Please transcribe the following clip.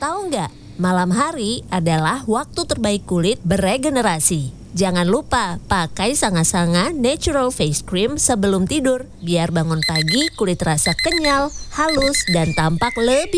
Tahu nggak, malam hari adalah waktu terbaik kulit beregenerasi. Jangan lupa pakai Sanga-Sanga Natural Face Cream sebelum tidur, biar bangun pagi kulit terasa kenyal, halus, dan tampak lebih